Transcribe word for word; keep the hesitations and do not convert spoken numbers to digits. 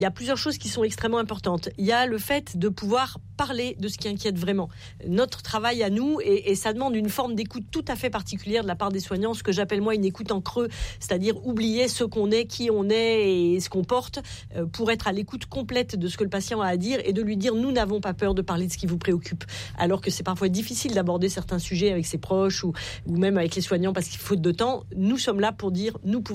Il y a plusieurs choses qui sont extrêmement importantes. Il y a le fait de pouvoir parler de ce qui inquiète vraiment. Notre travail à nous, et, et ça demande une forme d'écoute tout à fait particulière de la part des soignants, ce que j'appelle moi une écoute en creux, c'est-à-dire oublier ce qu'on est, qui on est et ce qu'on porte, euh, pour être à l'écoute complète de ce que le patient a à dire et de lui dire nous n'avons pas peur de parler de ce qui vous préoccupe. Alors que c'est parfois difficile d'aborder certains sujets avec ses proches ou, ou même avec les soignants parce qu'il faut de temps. Nous sommes là pour dire nous pouvons